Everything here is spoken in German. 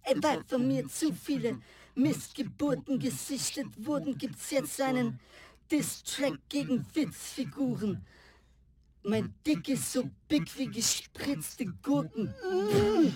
weil von mir zu viele Missgeburten gesichtet wurden, gibt's jetzt einen Diss-Track gegen Witzfiguren. Mein Dick ist so big wie gespritzte Gurken.